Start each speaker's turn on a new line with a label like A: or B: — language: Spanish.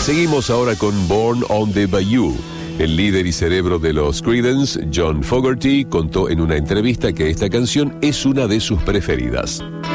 A: Seguimos ahora con Born on the Bayou. El líder y cerebro de los Creedence, John Fogerty, contó en una entrevista que esta canción es una de sus preferidas.